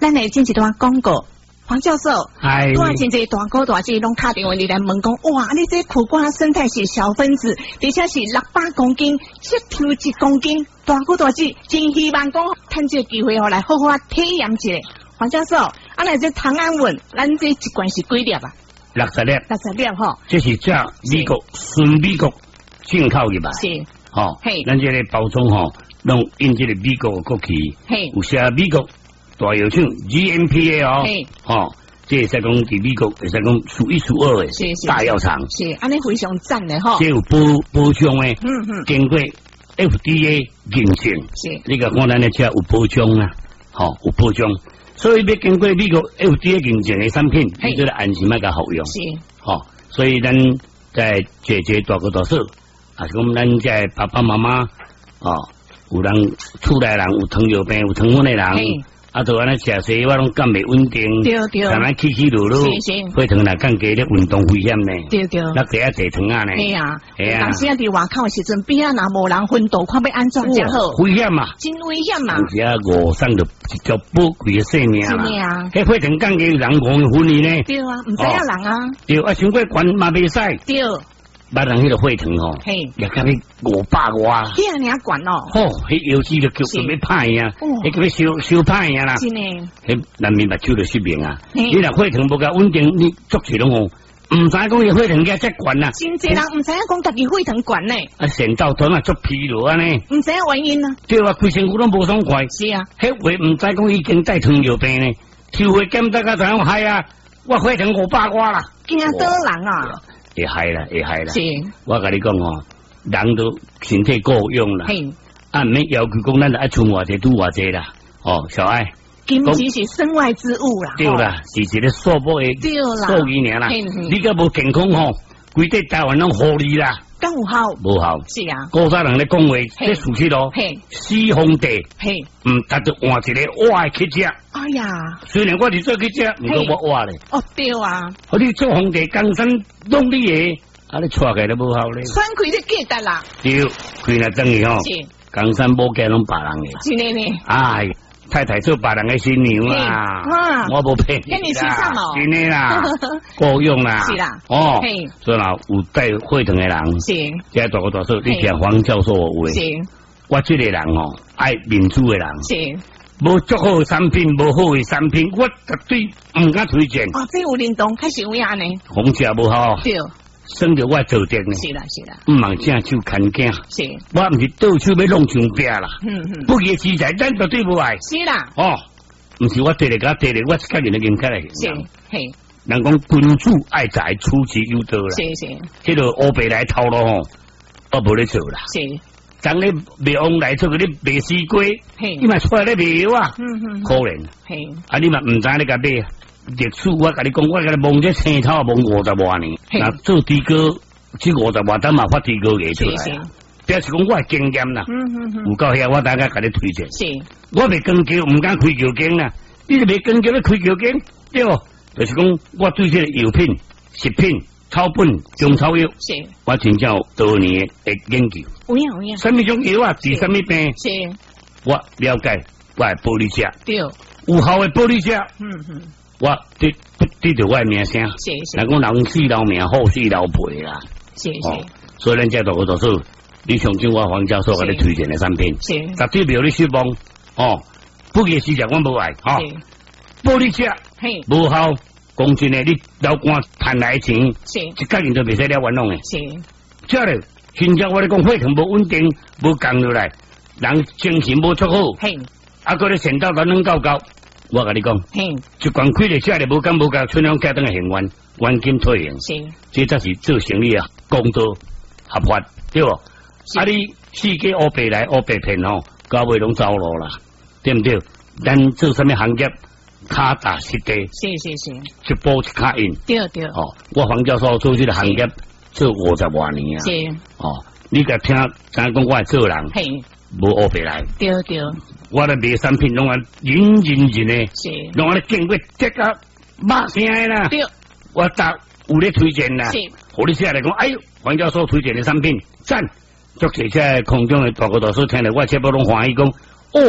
咱来进一段广告。黄教授，多真侪大哥大姐拢打电话嚟来问讲，哇，你这苦瓜生态是小分子，而且是600公斤，只抽1公斤，大哥大姐真希望讲，趁这个机会来好好体验一下。黄教授，啊，来这唐安稳，咱这一罐是几粒啊？60粒，60粒吼。这是这美国纯美国进口的吧？是，吼，嘿，咱这个包装吼，拢印这个美国的国旗，嘿，有写美国。大药厂 GMP 的哦，哦，这是讲伫美国，会使讲数一数二的大药厂，是，安尼非常赞的吼。这有保障的，经过 FDA 认证，是，你个看咱的车有保障啊，吼，有保障，所以要经过美国 FDA 认证的产品，你就得安心买个好用，是，吼，所以咱在姐姐大哥大嫂，啊，是讲咱在爸爸妈妈，哦，有人厝内人有糖尿病、有糖分的人。啊，就安尼食西，我拢肝袂稳定，慢慢起起落落，血糖来降低咧运动危险呢。对对，那第一坐糖啊呢。系啊，系啊。当时啊，伫外口时阵，边啊若无人昏倒，看要安怎才好？危险嘛，真危险嘛。而且误伤着一条宝贵的性命啦。是啊，迄血糖降低人亡的分哩呢。对啊，唔知影人啊。对啊，伤过悬嘛袂使。对。捌人迄个血糖吼，也甲你500外，遐尔悬哦。吼，迄药剂就叫要歹啊，迄叫小歹啊啦。真诶，迄难免目睭就失明啊。你若血糖无够稳定，你足侪拢哦，唔知讲伊血糖价遮悬啊。真侪人唔知影讲家己血糖悬呢。啊，神到头啊，足疲劳啊呢。唔知影原因啊。对啊，规身躯拢无爽快。是啊，迄话唔知讲已经带糖尿病呢，抽血检查甲知影害啊，我血糖500外啦。惊倒人啊！会害啦，会害啦。是，我甲你讲哦，人都身体够用啦。嘿，啊，唔免要求讲咱爱存偌济拄偌济啦。哦，小爱，金钱是身外之物啦。对啦，是一个数目的数字尔啦。你个无健康吼，规个台湾拢互你啦。敢有效？无效。是啊。古早人咧讲话，这事实咯。嘿，死皇帝。嘿，达到换一个我的去食。哎呀，虽然我是做去食，唔过我活咧。哦，对啊。好，你做皇帝江山弄你个，啊，你错起来无效咧。穿开你记得啦。对，开来等于吼，江山无计拢别人嘅。真诶呢。哎。太太做别人的新娘啊！我无骗你啦，真的啦，够用啦，是啦，哦，所以啦，有带血糖的人，是，这大哥大嫂，你听黄教授的话，是，我这个人哦，爱民主的人，是，无足好的产品，无好的产品，我绝对唔敢推荐。哦，这有认同，开始有影呢，红茶无好，对。生着我做定呢，是啦是啦，唔忙正手看镜，是，我唔是到处要弄墙壁啦，不义之财咱绝对无爱，是啦，哦，唔是我地嚟甲地嚟，我一家人都认开来，是，嘿，人讲君主爱财，出其有道啦，是是，迄个乌白来头路吼，我无咧做啦，是，当你卖往来做嗰啲卖西瓜，你咪出来咧卖药啊，可怜，嘿，啊你嘛唔知你甲买。历史我甲你讲，我甲你蒙这青头蒙50多年，那做地哥这50多年嘛发地哥嘅出来，表示讲我系经验啦。有够遐我大家甲你推荐。是，我未跟桥唔敢开桥经啦，你就未跟桥要开桥经，对哦。就是讲我对这个药品、食品、草本、中草药，是，我真正多年的研究。有影有影。什么种药啊？治什么病？是，我了解，我系玻璃食。对，有效的玻璃食。我对着我的名声，人讲人死留名，好死留皮啦。是是，所以咱这大哥大嫂，你相信我黄教授给你推荐的产品，绝对袂有你失望。哦，不义之财我无爱，哈，玻璃车无效，讲真的，你老官赚来钱，一家人都袂使了玩弄的。是，这咧，现在我咧讲血糖无稳定，无降落来，人精神无足好，啊，个咧神道咱能够高。我甲你讲，一罐开了下来无敢无够，村长家等嘅行员赶紧退营，是，这才是做生意啊，公道合法，对不？啊，你四界乌白来乌白骗吼，到尾拢走路啦，对不对？咱做什么行业，卡踏实地，是，一步一卡印，对对。哦，我黄教授做这个行业做50多年啊，是，哦，你甲听咱讲我做人，无乌白来，对对。我咧卖产品拢啊认的，是，拢啊咧经过这个骂声的啦。对，我有咧推荐啦，是，互你写来讲，哎呦，黄教授推荐的产品赞，足侪些空中的大哥大嫂听了，我这不拢欢喜讲，哦，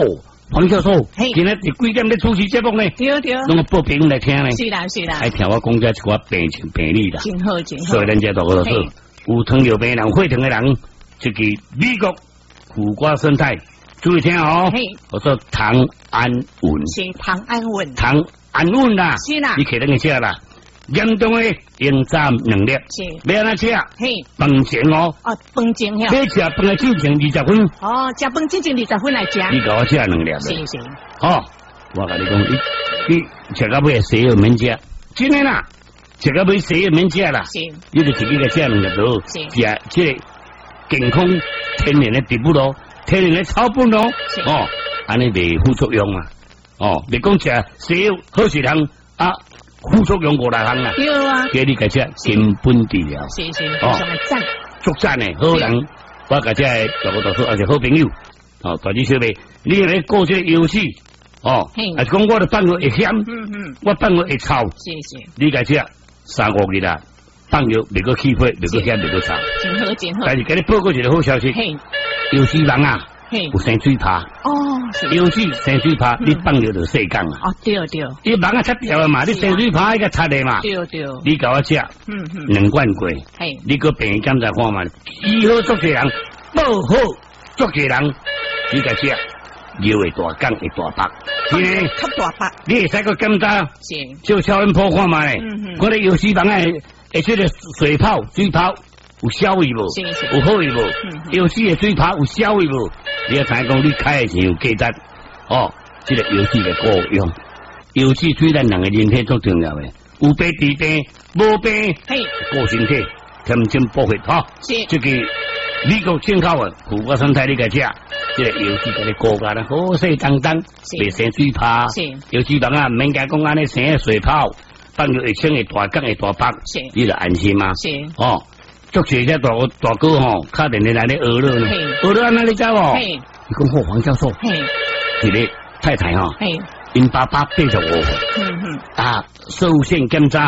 黄教授，今日是几点咧主持节目呢？ 对对， 拢报朋友来听呢。 是啦是啦， 爱听我讲这一寡病情病理啦。 真好真好。 所以咱这大哥说，有糖尿病人、血糖的人，这个美国苦瓜生态，注意听哦。我说糖胺稳， 是糖胺稳， 糖胺稳啦， 是啦， 你可能吃啦。严重的应占能力， 是， 要安怎吃？饭前哦， 饭前呀， 你吃饭的之前20分， 吃饭之前20分来吃， 你给我吃2粒， 是， 我跟你讲，你吃到尾谁有免吃？真的啦，吃到尾谁有免吃啦？ 是， 你就自己个吃2粒咯，吃这个健康天然的植物咯，天然的草本咯，安尼袂副作用啊，你讲吃谁有好食人啊？副作用5、6项啊， 对啊， 给你个只根本治疗， 是，非常的赞， 足赞的好人，我个只大哥大叔也是好朋友，大姐小妹，你来过这游戏，还是讲我的放药会咸，我放药会臭， 是， 你个只3、5日啦，放药袂个起火，袂个咸，袂个臭， 真好， 但是给你报告一个好消息，游戏人啊。有生水泡尤其生水泡，你放尿就细降啊！ 对， 你网啊擦掉了嘛，你生水泡那个擦的嘛， 对， 你给我吃，2罐过，你个病检查看嘛，医好足济人，不好足济人，你个吃，尿会大降会大白， 较大白， 你会使个检查，就超音波看嘛嘞，我哋有时网啊，会出个水泡、水泡。有效益无？有好益无？游戏的水泡有效益无？你要知讲你开的钱有价值这个游戏的够用。游戏对咱人的人体最重要的，有病治病，无病顾身体，添进补血这个美国进口的苦瓜生态你个吃，这个游戏给你顾家啦，好势当当，袂生水泡。游戏人啊，免讲安尼生水泡，放入会清会大降会大白，你就安心嘛。足济只大哥打电话来咧学了呢，学了安那你知无？你讲好黄教授，一个太太因爸爸85岁，射物线检查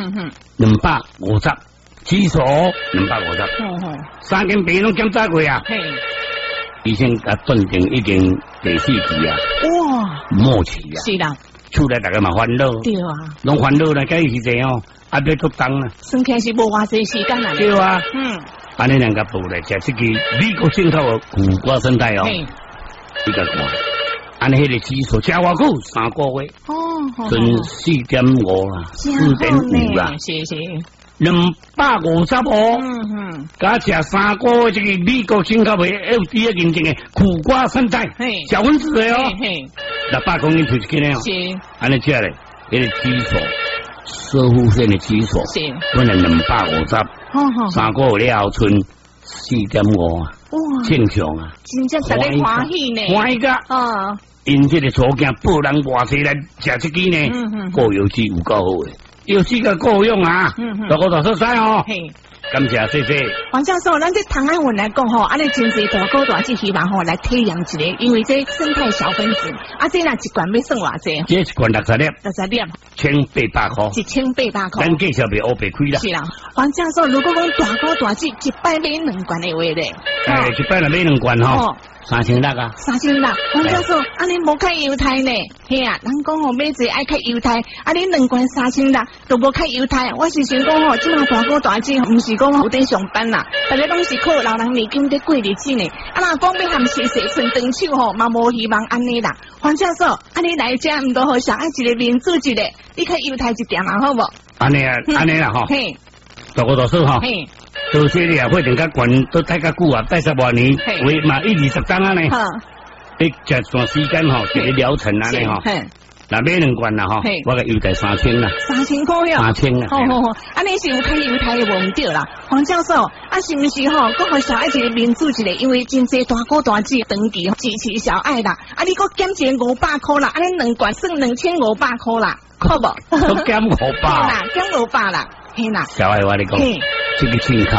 250，基础250，3间病拢检查过啊，医生甲断定已经第4期啊，末期啊， 是啦， 厝内大家嘛烦恼， 对啊， 拢烦恼啦，假是这样。要做工啦， 算起是无偌济时间啦。 对啊，安尼两个步来食这个美国进口的苦瓜生态你个看，安尼迄个指数吃偌久3个月，剩4.5啦，4.5啦， 是 250加吃3个月这个美国进口的 FDA 认证的苦瓜生态，小分子的600公斤出一斤的安尼吃咧，迄个指数。射护线的基础，本来250，3个月了剩4.5啊，正常啊， 真正大家欢喜呢， 欢喜个因这个所见报人偌济来食这支呢，过油脂有够好诶，油脂个够用啊，大哥大叔知感谢谢谢。 黄教授，咱这糖胺稳来讲安尼真侪大哥大姐希望来体验一个，因为这生态小分子，这若一罐要算偌济？ 这一罐60粒 ，60粒 ，1800块 ，1800块。 咱介绍袂黑白亏啦。 是啦，黄教授，如果讲大哥大姐一摆买2罐的话咧， 一摆来买2罐3600啊 ，3600。黄教授，安尼无开犹太呢？嘿啊，人讲买这爱开犹太，你2罐3600都无开犹太。我是想讲即马大哥大姐唔是讲有在上班啦，大家拢是靠老人年金在过日子呢。若讲要含洗洗顺长手嘛无希望安尼啦。黄教授，安尼来遮唔多好小爱一个民主一个，你开犹太一点嘛好无？ 安尼啦嘿，大哥大叔多谢你啊，会等较悬都待较久啊，待10多年，为嘛120张啊呢？你这段时间一个疗程啊呢那买2罐啦我个犹太3000啦 ，3000块 3000啦。 安尼是有开犹太的无唔对啦，黄教授，是毋是讲互小爱一个民主一个，因为真济大哥大姐长期支持小爱啦，你搁减一个500块啦，安尼2罐算2500块啦，可无？ 都减500啦， 减500啦，嘿啦。 小爱我你讲，这个进口的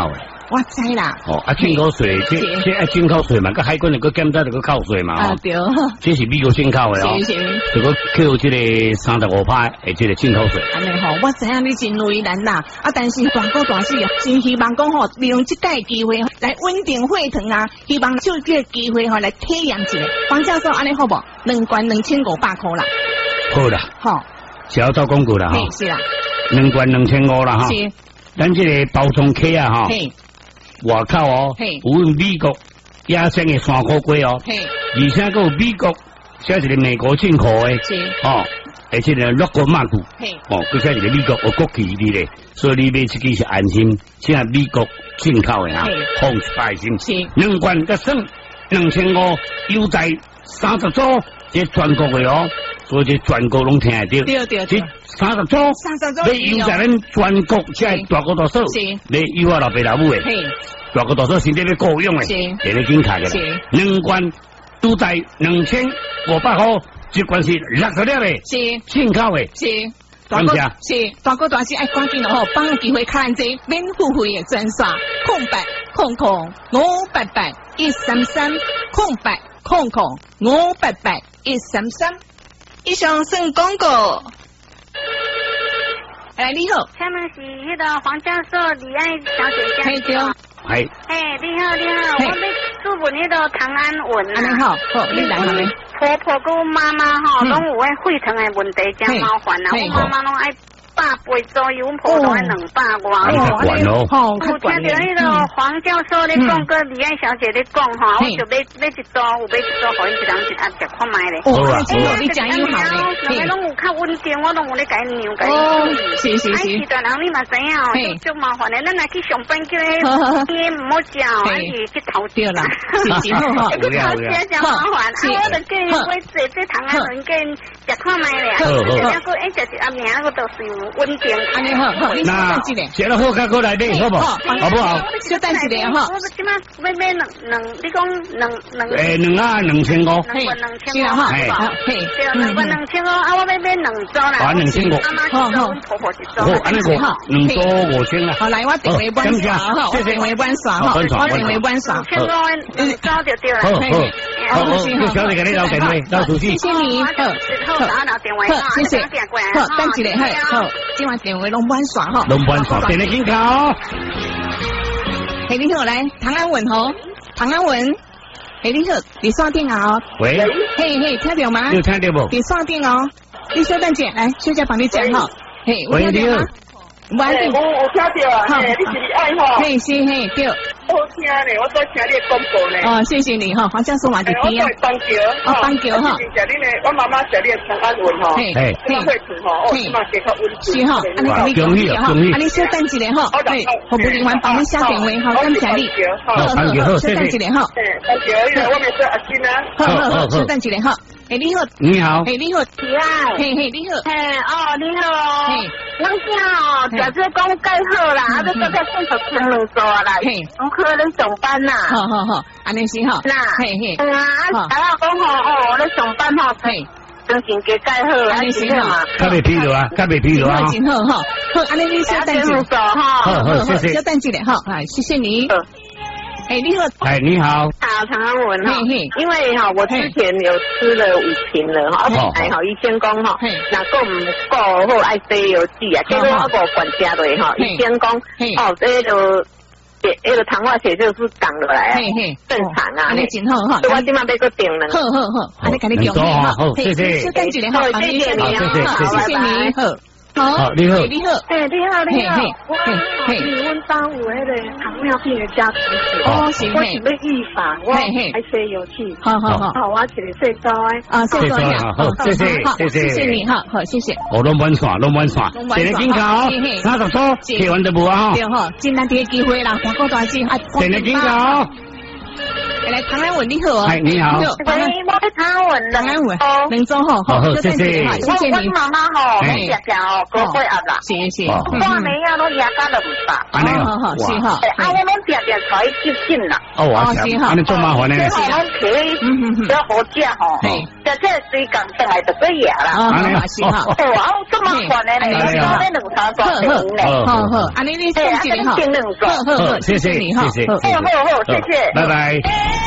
我知啦。 哦，进口水，这爱进口水嘛，个海关那个检查那个扣税嘛。 啊对。 这是美国进口的哦。是。这个扣这个35%的这个进口税。 安尼吼，我知影你真为难啦，但是大哥大师真希望讲吼，利用这个机会来稳定血糖啊，希望就这个机会吼来体验一下。黄教授，安尼好不？2罐2500块啦。 好啦。好。只要做广告啦哈。 是啦。 2罐2500啦哈。是。咱这个包装壳啊哈。外口哦，有美国野生的山火龟哦，而且还有美国写一个美国进口的，哦，而且呢logo mark，哦，佮写一个美国有国旗的咧，所以你买这个是安心，现在美国进口的啊，放百姓，2罐才省2500，优待30组，这全国的哦，所以这全国拢听得到，这30组，你优待咱全国才大哥大嫂，你优啊老爸老母的。大哥大嫂身体要够用诶，得你紧卡嘅啦。2罐都在2500块，一罐是60粒诶，是进口诶，是。大哥是大哥大师爱赶紧咯吼，把握机会看这免付费诶专刷0800-588-133，0800-588-133。以上算广告。哎，你好， 他们是迄个黄教授李爱小姐家。 嘿对。 哎，你好，我要注文迄个唐安文啊。 你好，你来好咧。 婆婆跟妈妈吼，拢有迄血糖的问题，真麻烦啊。我妈妈拢爱100倍左右，阮婆都爱200外。 哦， 有听到迄个黄教授咧讲，跟李爱小姐咧讲吼，我就买一组，有买一组，互因一人一盒食看卖咧。 哦，你真友好咧。 两个拢有较稳定，我拢有咧甲伊量甲伊。 哦，是。 其他人你嘛知影哦，就麻烦咧。咱来去上班叫迄烟唔好食，还是去偷掉啦。 是好哈。 去偷食真麻烦，我就叫因买这糖啊，人叫因食看卖咧。然后食一盒名，我都是有稳定。 安尼好， 那食了好，甲过来买，好不好？好不好？ 小等一下哈。 我即马要买两，你讲两。 2啊2500。 是啦哈。对，2罐2500，啊，我要买2组啦。 2500。 妈妈阮婆婆一组。 好，安尼2组5000啦。 好，来我电话满刷哈，我电话满刷哈，我电话满刷。 2500组就对啦。 好，小姐给你留电话，留手机。 谢谢你，好，谢谢。好，等一下，好，今晚电话拢满刷哈。 拢满刷，电话紧卡。 嘿，你好，来唐安文吼，唐安文。嘿，你好，你刷电啊？ 喂。 嘿，听到吗？ 有听到不？ 你刷电哦。你小等姐，来，小姐帮你讲哈。嘿， 喂，你好。 我有听到啊，你是李爱吼？ 嘿，是嘿，对。 好听呢，我在听你的广播呢。 哦，谢谢你哈，黄教授嘛就对啊。 我在邦桥哈。 食你呢，我妈妈食你的长安文吼。嘿，会吃吼，哦，起码加较温馨。 是哈，安尼恭喜哈，安尼小等一下哈，嘿，服务人员帮你写电话哈，感谢你。好，小等一下哈。 邦桥，我们是阿金啊。 好，小等一下哈。嘿，你好。 你好。 嘿，你好。 是啊。 嘿，你好。 嘿，哦，你好。嘿，咱家哦，假设讲介好啦，啊，都大概算出2组啦。嘿，我可能上班啦。 好，安尼是哈。 那，嘿，啊，大家讲吼，哦，我咧上班吼，嘿，心情加介好，安尼是哈。 较袂疲劳啊， 真好哈。好，安尼你小等一下。 好，谢谢。 小等一下哈，谢谢你。哎，你好。 哎，你好。 好，唐安文哈。因为哈，我之前有吃了5瓶了哈，还好，医生讲哈，那个唔够好爱洗油脂啊，结果我无管家落哈，医生讲哦，这个那个糖化血就是降落来啊，正常啊， 安尼真好哈。 我今晚要个订了。 好，安尼给你恭喜哈。 谢谢。 小等一下哈， 谢谢你啊， 谢谢你。 好，你好， 你好，我阮家有迄个糖尿病的家族史，我是要预防，我爱洗油脂，好，我一个细组的， 谢谢， 谢谢你，好，谢谢。 我拢满刷，电话紧卡，30组，吃完就无啊， 对哈，今天这个机会啦，大哥大姐， 电话紧卡。 来，唐安文你好啊。 哎，你好。 喂，我是唐安文。 唐安文，冷中吼， 好，谢谢。 谢谢你。我妈妈吼，我食食哦，高血压啦。 谢谢。 半暝啊，拢压到了唔罢。 安尼好，是哈。 啊，我拢定定带伊急诊啦。 哦，是哈。安尼做麻烦呢。 所以拢摕要好食吼，食这水工上来就过夜啦。 安尼是哈。 哦，啊，这么烦的呢，我这两三段钟呢。 好，安尼你送一个哈。 谢谢你哈。谢谢。 好，谢谢。 拜拜。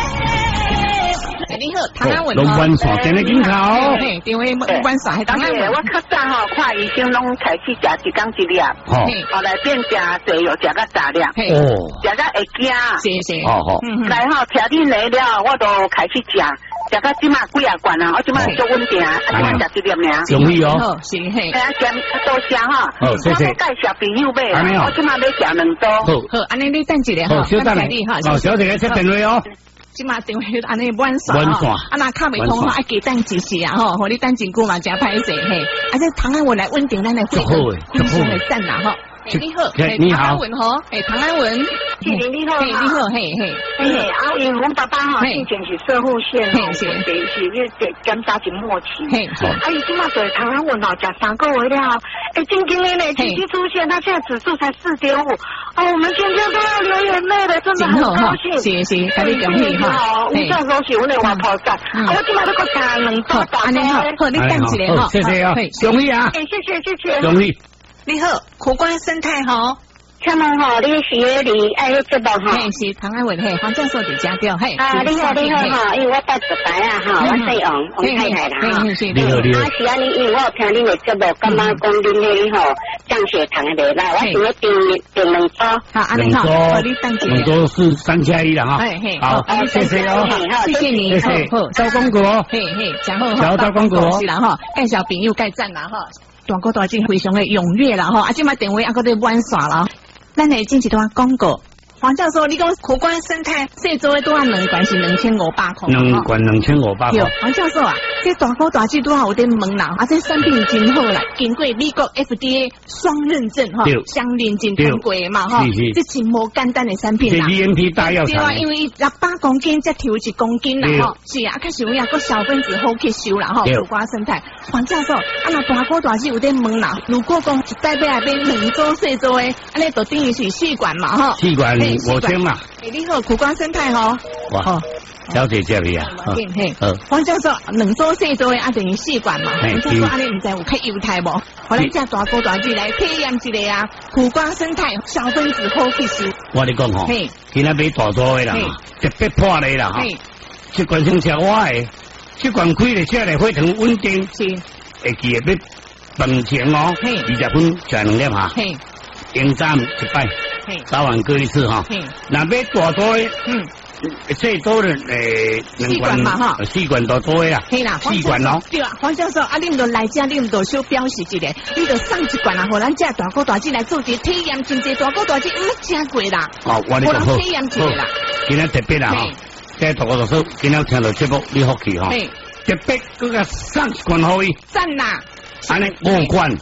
你好，唐安文龙湾线今日紧考， 电话龙湾线，唐安文。 我较早吼看医生拢开始食一工一粒，后来变食侪又食到大粒，食到会惊。 是。 来吼，听你来了，我都开始食到即马几啊罐啊，我即马足稳定，即马食一粒尔。 容易哦。 是嘿。 哎，多谢哈。 好，谢谢。 我介绍朋友买，我即马要食2刀。 好，安尼你等一下哈， 小等你哈，小姐接电话哦。 即马电话安尼满线吼，啊那卡袂通吼，爱加等一时啊吼，互你等真久嘛，真歹势嘿。啊这唐安文来稳定咱的会议，非常的赞啦吼。你好，唐安文吼，唐安文， 你好， 你好，嘿， 啊因为阮爸爸吼之前是射护线吼，是检查是末期，啊伊即马对唐安文吼食3个月了，静静的呢奇迹出现，他现在指数才4.5，我们全家都要流眼泪了，真的很高兴， 是，甲你恭喜哈， 我这时候是阮的外婆仔，我即马都搁食2刀大安尼好，你等一下哈， 谢谢啊，恭喜啊， 谢谢， 恭喜。 你好，苦瓜生态好。 请问吼，你是你爱节目吼？ 是唐安文嘿，黄教授伫家调嘿。 啊，你好哈，因为我带一台啊哈，我姓王太太啦哈。 你好。 啊是啊，因为我有听恁的节目，感觉讲恁迄吼降血糖的袂赖，我想要订2包。 好，安尼好，你等 2包是3加1啦哈。好，谢谢哦， 谢谢你， 好，招广告哦， 真好， 招广告是啦哈，介绍朋友介赞啦哈。大哥大姐非常的踊跃啦吼，即马电话还搁在满线啦。咱来进一段广告。黄教授，你讲苦瓜生态细做的多少2罐是2500块 ？2罐2500块。 有黄教授啊，这大哥大姐多少有点问啦，这产品真好啦，经过美国 FDA 双认证哈，相认证通过嘛哈，这真无简单的产品啦。 GMP 大药厂。 因为600公斤才抽1公斤啦哈，是啊，确实有个小分子好吸收啦哈，苦瓜生态。黄教授，那大哥大姐有点问啦，如果讲一袋要变2周细做的，安尼就等于是4罐嘛哈。 4罐。5千嘛， 你好，苦瓜生态吼。 哇，小姐这里啊， 黄教授2周细做的啊，等于4罐嘛。黄教授安尼唔知有较犹太无？我来这大哥大姐来体验一下啊，苦瓜生态小分子好吸收。 我跟你讲吼，今仔买大做的啦，特别破的啦哈。这罐先吃我的，这罐开了下来非常稳定，会记得要饭前哦，20分吃2粒哈。用早1摆，早晚各一次哈。那买大多的，最多的2罐嘛哈，4罐多多的啦。 嘿啦 ，4罐咯。 对啊，黄教授啊，你唔着来遮，你唔着小表示一下，你着送1罐啊，互咱遮大哥大姐来做一个体验，真济大哥大姐吃过啦。 哦，我哋好。体验一下啦。 今日特别啦哈，这大哥大嫂今日听到节目，你福气哈。特别嗰个送1罐可以。 赞啦！ 安尼5罐。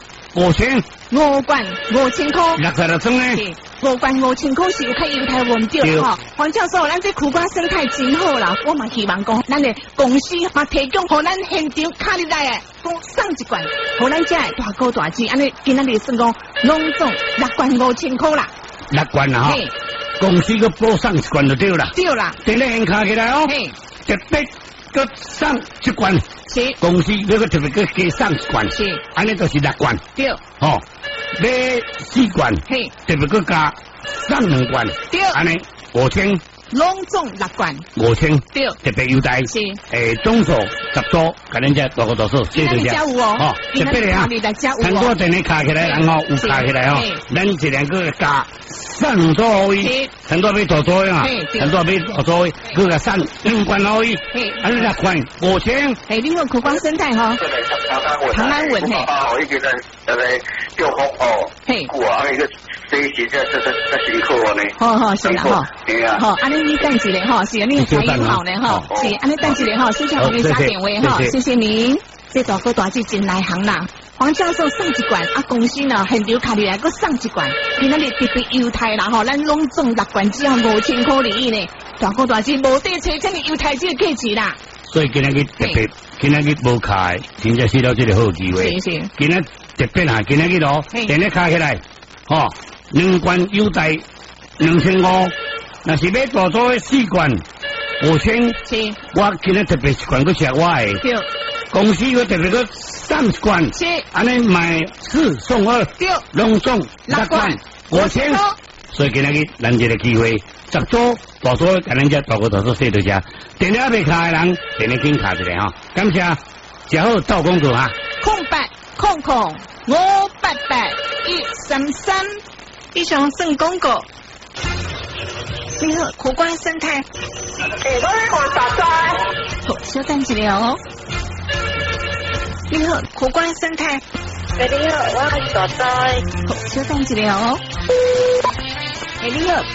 5罐5000块 ，66装呢 ？5罐5000块是有较犹太文对哈。黄教授，咱这苦瓜生态真好啦，我嘛希望讲，咱的公司嘛提供互咱现场卡入来的，讲送1罐，互咱这大哥大姐，安尼今仔日算讲拢总6罐5000块啦。 6罐啦哈，公司个补送1罐就对啦。 对啦， 第2项卡起来哦，特别个送1罐。是公司那个特别个加送1罐，是，安尼就是6罐， 对， 哦，买4罐，嘿，特别个加送2罐，对，安尼5000， 拢总6罐 ，5000， 对， 特别优待，是，总数10组，甲恁只大个大数， 谢谢家有哦， 特别的啊，很多电话卡起来，然后有卡起来哦，咱这2个加送2组可以，很多买大组的嘛，很多买大组的，佮个送2罐可以，安尼6罐5000。 你好，苦瓜生态哈，唐安文嘿， 我一个人叫风哦，嘿，啊那个这辛苦呢， 好是啦哈，好，安尼你等一下哈，是你才艺好呢哈，是安尼等一下哈，谢谢我们打电话哈，谢谢您，这大哥大姐真内行啦。黄教授送1罐，啊公司呢现场卡里来佮送1罐，今仔日特别优待啦吼，咱拢总6罐只要5000块而已呢， 大哥大姐无得找这么有台阶价值啦。 所以今日特别，今日无卡，真正是了这个好机会。 是。 今日特别啊，今日咯，电力卡起来，2罐优待2500，那是要大组的4罐5000。 是。 我今日特别1罐去吃我的。 对。 公司我特别个30罐。 是。 安尼买4送2。 对。 拢送6罐5000。所以今日咱这个机会，10组大组甲咱只大哥大嫂说到这，电力未卡的人，电力紧卡一下感谢，食好到广告哈。 0800588133，以上算广告。你好，苦瓜生态。 我是大仔。 好，稍等一下哦。你好，苦瓜生态。 你好，我是大仔。 好，稍等一下哦。你好，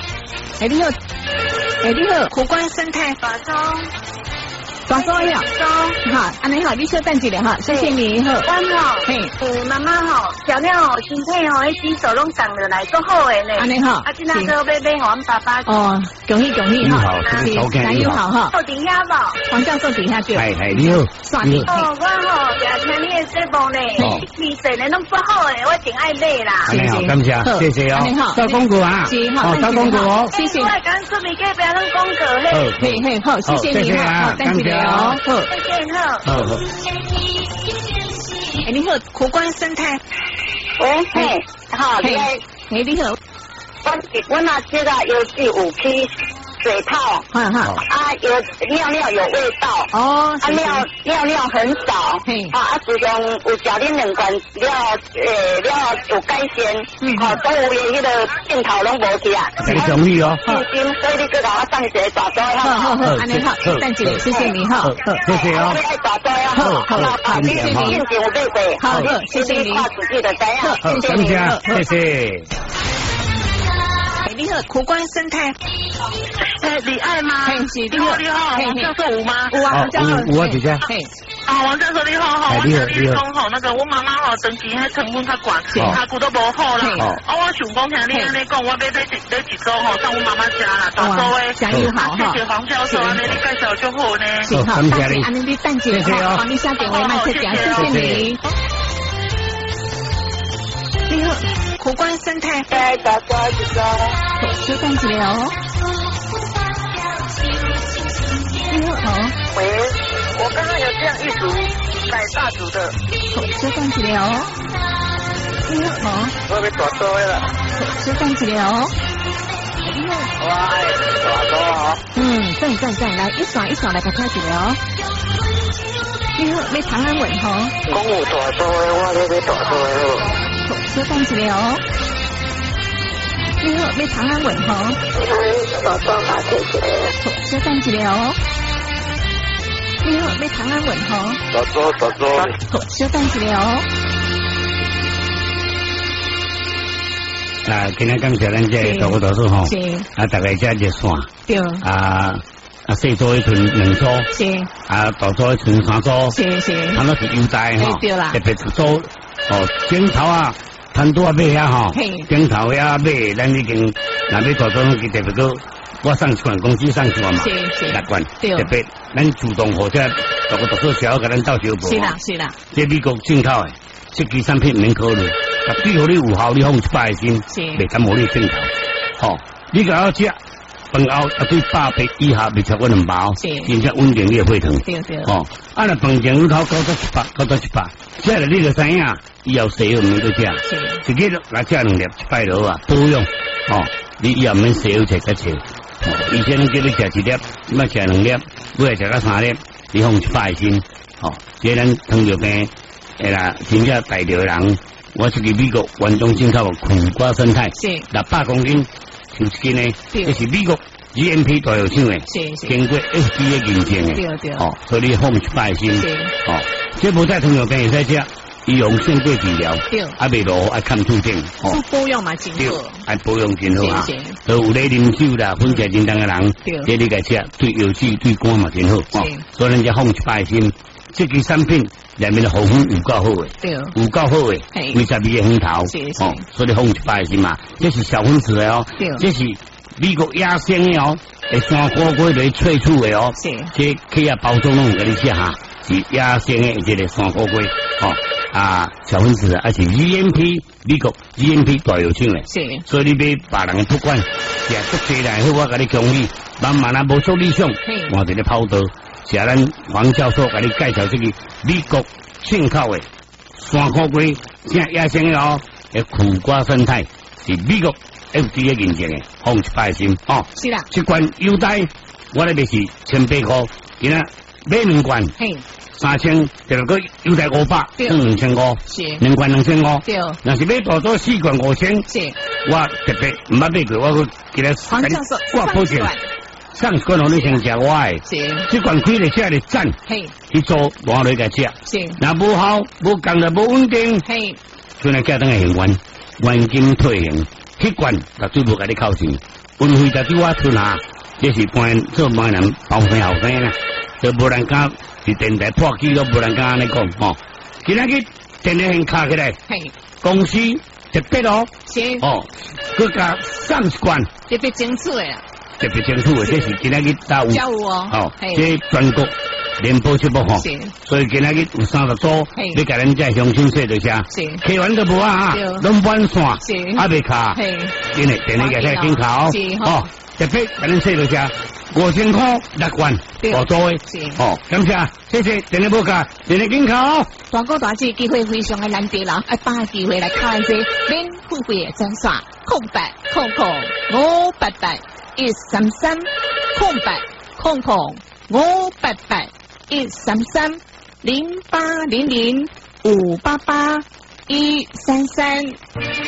苦瓜生态。大嫂呀，好，安尼好，你稍等一下哈，谢谢你好。 妈妈小亮身体迄指数拢降落来，足好诶呢。 安尼好， 今仔个买互阮爸爸。 哦，恭喜哈， 是友好哈。 坐底下无？ 黄教授底下对。 你好。 我也听你诶节目呢，气色呢拢足好诶，我真爱买啦。 安尼好，感谢，谢谢哦。到广告啊，到广告哦， 谢谢。 我刚出面给别人广告嘿。 好，谢谢你哈，等一下哦，好， 谢谢好。 你好，苦瓜生态。 喂，好， 你好。 我那这个有5批水泡，有尿有味道，尿很少，自从有食恁2罐了有改善，所有的迄个镜头拢无去啊。 很容易哦。 所以你给我送一个大包好，安尼好，蛋姐，谢谢你哈， 谢谢哦。 大包好，谢谢你，谢谢我贝贝， 好，谢谢你， 靠自己的这样， 谢谢。 你好，苦瓜生态。 李爱吗？ 你好， 王教授有吗？ 有啊，王教授。 有啊，姐姐。 王教授你好，我是讲那个我妈妈长期迄成分较悬，下骨都无好啦。我想讲听你安尼讲，我买一组送我妈妈食啦，大组诶。 加油好哈！ 谢谢黄教授，安尼你介绍就好呢。 是好，感谢安尼你蛋姐哈，帮你下电话麦克讲，谢谢你。你好，苦瓜生态。 大家一个。 稍等一下哦。你好。 喂，我刚刚有这样一组改大组的。 稍等一下哦。你好。 我被抓走了。 稍等一下哦。你好。 哇，大组好。 赞，来一刷来给他一下哦。你好，要长安稳哈。 讲有大组的，我要大组的。 稍等一下哦。你好，要长安稳哈。 大组嘛，谢谢。 稍等一下哦。你好，要长安稳哈。 大组。 稍等一下哦。 今天感谢咱这大哥大嫂吼，大家这热线。 对。 小组一存2组。 是。 大组一存3组。 是。 他那是优待哈。 对啦。 特别组镜头摊多买遐镜头遐买，咱已经若要大组去特别个，我送1罐，公司送1罐嘛，6罐，特别咱主动或者大哥大嫂小给咱到小补。 是啦。 这美国进口的设计产品免考虑，比如你有效，你放100个心，袂敢无你镜头。你个要食。饭后对100以下未超过2包，真正稳定你的血糖。 对。 若饭前乳头9到700，食了你就知影，以后洗唔免再食。一日来食2粒100多啊，保养。你以后唔免洗好食再吃。以前叫你食1粒，你要食2粒，每日食到3粒，你放100个心。这咱糖尿病啦，真正大条人，我是去美国完全进口苦瓜生态，600公斤。像1斤呢，这是美国 GMP 大药厂的，经过 FDA 认证的，所以你放100个心，这无在糖尿病会使食，伊用先对治疗，未落爱看出症， 保养嘛真好， 爱保养真好啊，都有咧啉酒啦，分解真重的人，这你个食对油脂对肝嘛真好，所以人家放100个心。这支产品里面的防腐有够好的，有够好的，22个红头，所以放100个心嘛，这是小分子的哦，这是美国野生的哦，诶，山火龟来萃取的哦， 是， 这企业包装拢有给你写哈，是野生的这个山火龟哦。小分子而且 GMP 美国 GMP 大有请嘞， 是， 所以你别别人不管，食足济来，好我甲你讲你，慢慢啊无足理想，换一个跑道，是咱黄教授甲你介绍这个美国进口的山火龟，正野生的哦，诶苦瓜生态是美国 FDA 认证的，放一百心哦， 是啦， 这罐优待我那边是1800块，今仔买2罐。3000，第二个优待500，算2500，是2罐2500，对。若是买大多4罐5000，是。我特别唔捌买过，我记得黄教授， 我保证上罐互你先食我的，是。这罐开了吃了赞，嘿，去做换来个食，是。若无效，无工了无稳定，嘿，所以家等个行完，原金退行，迄罐绝对无甲你扣钱，运费绝对我出下，这是搬做闽南包生后生啦，就无人敢。是电台破机都无人敢安尼讲哦，今仔日电台先卡起来，公司特别哦，是哦，佮加30罐， 特别清楚的， 特别清楚的，这是今仔日大有，哦，这全国联播节目吼，所以今仔日有30组，你甲咱这乡亲说着下，开完都无啊，拢搬线，还未卡，因为电台个在紧卡哦，特别甲咱说着下。5000块6罐，我做的，哦，感谢，谢谢，电力无价，电力紧靠。 大哥大姐机会非常的难得啦，把机会来看这免付费的专线，0800-588-133，0800-588-133，0800-588-133。